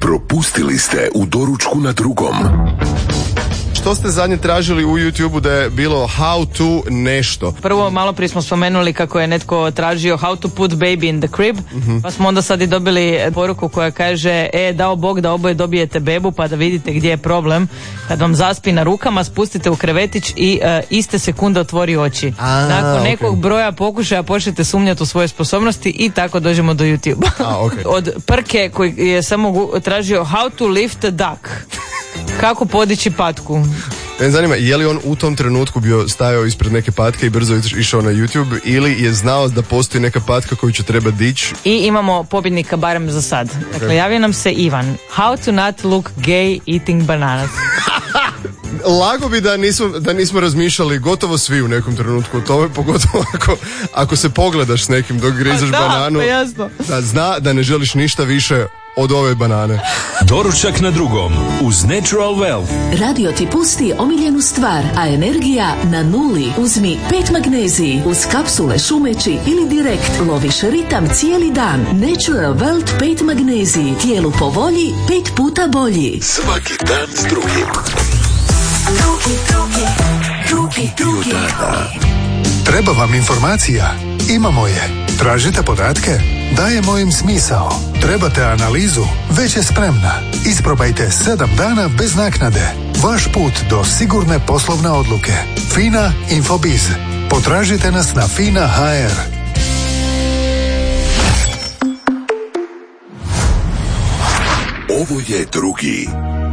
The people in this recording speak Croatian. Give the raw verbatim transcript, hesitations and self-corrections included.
Propustili ste u doručku na drugom. Što ste zadnje tražili u YouTubeu da je bilo how to nešto? Prvo, malo prije smo spomenuli kako je netko tražio how to put baby in the crib, uh-huh. pa smo onda sad i dobili poruku koja kaže e, dao Bog da oboje dobijete bebu pa da vidite gdje je problem. Kad vam zaspi na rukama, spustite u krevetić i uh, iste sekunde otvori oči. A, Nakon nekog okay. broja pokušaja počnete sumnjati u svoje sposobnosti i tako dođemo do YouTube. A, okay. Od Prke koji je samo tražio how to lift a duck. Kako podići patku? Mene zanima, je li on u tom trenutku bio stajao ispred neke patke i brzo išao na YouTube ili je znao da postoji neka patka koju će treba dići? I imamo pobjednika barem za sad. Dakle, okay. javio nam se Ivan. How to not look gay eating bananas. Lago bi da nismo, da nismo razmišljali gotovo svi u nekom trenutku o tome, pogotovo ako, ako se pogledaš s nekim dok grizaš da, bananu, pa jasno. Da zna da ne želiš ništa više od ove banane. Doručak na drugom uz Natural Wealth. Radio ti pusti omiljenu stvar, a energija na nuli. Uzmi pet magneziji uz kapsule šumeći ili direkt loviš ritam cijeli dan. Natural Wealth pet magneziji. Tijelu po volji, pet puta bolji. Svaki dan s drugim. Drugi, drugi, drugi, drugi. Treba vam informacija? Imamo je. Tražite podatke? Dajemo im smisao. Trebate analizu? Već je spremna. Isprobajte sedam dana bez naknade. Vaš put do sigurne poslovne odluke. Fina Infobiz. Potražite nas na Fina punkt ha er. Ovo je drugi.